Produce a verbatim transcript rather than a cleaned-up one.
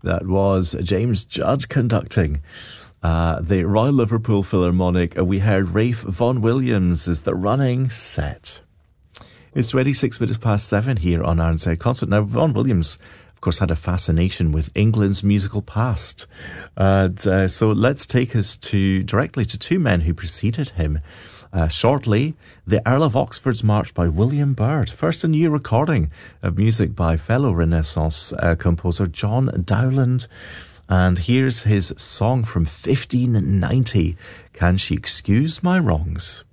That was James Judd conducting uh, the Royal Liverpool Philharmonic. We heard Ralph Vaughan Williams is the running set. It's twenty-six minutes past seven here on R N Z Concert. Now, Vaughan Williams, of course, had a fascination with England's musical past. And uh, so let's take us to directly to two men who preceded him. Uh, shortly, the Earl of Oxford's March by William Byrd. First, a new recording of music by fellow Renaissance uh, composer John Dowland. And here's his song from fifteen ninety, Can She Excuse My Wrongs?